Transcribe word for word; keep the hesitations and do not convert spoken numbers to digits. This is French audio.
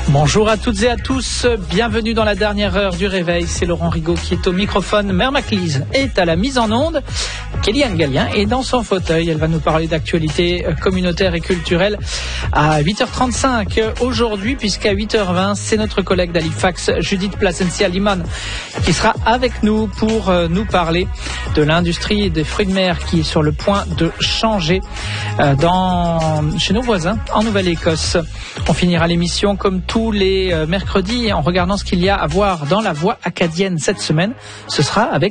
Bonjour à toutes et à tous, bienvenue dans la dernière heure du réveil. C'est Laurent Rigaud qui est au microphone. Mère Maclise est à la mise en onde. Kéliane Gallien est dans son fauteuil. Elle va nous parler d'actualité communautaire et culturelle à huit heures trente-cinq aujourd'hui, puisqu'à huit heures vingt, c'est notre collègue d'Halifax, Judith Plasencia-Limon, qui sera avec nous pour nous parler de l'industrie des fruits de mer qui est sur le point de changer dans, chez nos voisins en Nouvelle-Écosse. On finira l'émission comme tous les mercredis en regardant ce qu'il y a à voir dans la voie acadienne cette semaine. Ce sera avec